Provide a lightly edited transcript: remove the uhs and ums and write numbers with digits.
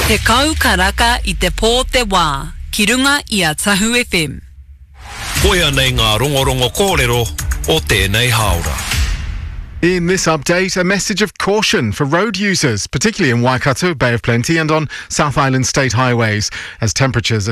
Te kau karaka I te pō te wā, ki runga I a Tahu FM. Koia nei ngā rongorongo kōrero o tēnei haora. In this update, a message of caution for road users, particularly in Waikato, Bay of Plenty and on South Island state highways, as temperatures are